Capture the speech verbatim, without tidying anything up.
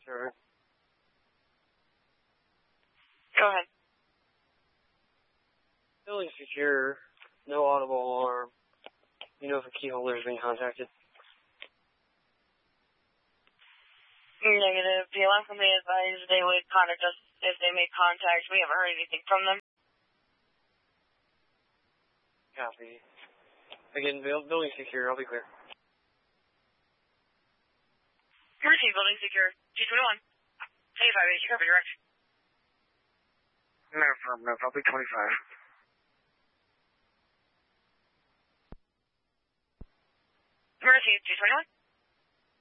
Sure. Go ahead. Building secure. No audible alarm. You know if a key holder has been contacted? Negative. The alarm company advised they would contact us if they made contact. We haven't heard anything from them. Copy. Again, building secure. I'll be clear. Mercy, building secure. G twenty-one. eighty-five eight, copy direct. No, affirmative. I'll be twenty-five. Mercy, G twenty-one.